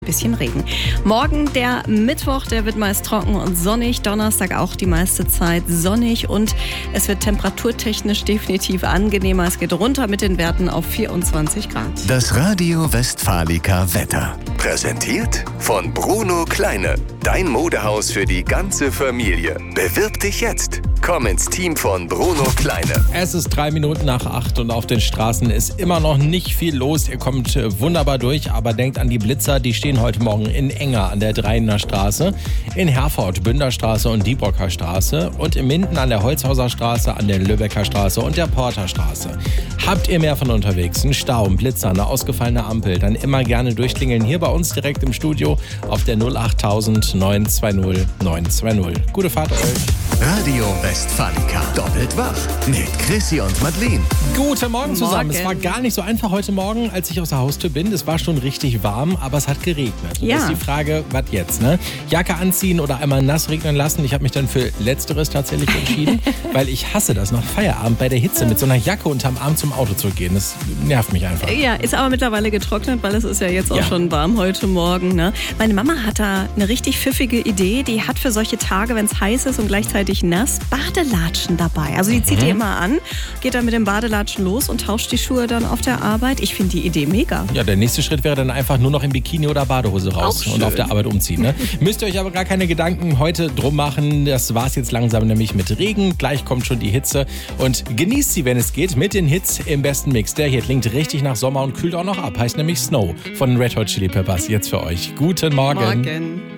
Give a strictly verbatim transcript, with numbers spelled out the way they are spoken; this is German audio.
Bisschen Regen. Morgen der Mittwoch, der wird meist trocken und sonnig. Donnerstag auch die meiste Zeit sonnig und es wird temperaturtechnisch definitiv angenehmer. Es geht runter mit den Werten auf vierundzwanzig Grad. Das Radio Westfalica Wetter. Präsentiert von Bruno Kleine. Dein Modehaus für die ganze Familie. Bewirb dich jetzt. Komm ins Team von Bruno Kleine. Es ist drei Minuten nach acht und auf den Straßen ist immer noch nicht viel los. Ihr kommt wunderbar durch, aber denkt an die Blitzer, die stehen heute Morgen in Enger an der Dreiener Straße, in Herford, Bünderstraße und Diebrocker Straße und in Minden an der Holzhauser Straße, an der Lübecker Straße und der Porter Straße. Habt ihr mehr von unterwegs? Ein Stau, ein Blitzer, eine ausgefallene Ampel? Dann immer gerne durchklingeln hier bei uns direkt im Studio auf der null acht tausend neun zwei null neun zwei null. Gute Fahrt euch. Radio Westfalica. Doppelt wach mit Chrissy und Madeleine. Guten Morgen zusammen. Morgen. Es war gar nicht so einfach heute Morgen, als ich aus der Haustür bin. Es war schon richtig warm, aber es hat geregnet. Und Ja. das ist die Frage, was jetzt? Ne? Jacke anziehen oder einmal nass regnen lassen? Ich habe mich dann für Letzteres tatsächlich entschieden, weil ich hasse das, nach Feierabend bei der Hitze mit so einer Jacke unterm Arm zum Auto zu gehen. Das nervt mich einfach. Ja, ist aber mittlerweile getrocknet, weil es ist ja jetzt auch Ja. schon warm heute Morgen. Ne? Meine Mama hat da eine richtig pfiffige Idee. Die hat für solche Tage, wenn es heiß ist und gleichzeitig nass, Badelatschen dabei. Also die zieht Mhm. die immer an, geht dann mit dem Badelatschen los und tauscht die Schuhe dann auf der Arbeit. Ich finde die Idee mega. Ja, der nächste Schritt wäre dann einfach nur noch im Bikini oder Badehose raus Auch und auf schön. der Arbeit umziehen. Ne? Müsst ihr euch aber gar keine Gedanken heute drum machen. Das war's jetzt langsam nämlich mit Regen. Gleich kommt schon die Hitze und genießt sie, wenn es geht, mit den Hits im besten Mix. Der hier klingt richtig nach Sommer und kühlt auch noch ab. Heißt nämlich Snow von Red Hot Chili Peppers. Jetzt für euch. Guten Morgen. Morgen.